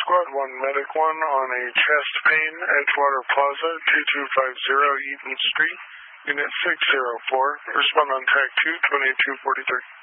Squad 1, Medic 1 on a chest pain, Edgewater Plaza, 2250 Eaton Street, Unit 604. Respond on TAC 2, 2243.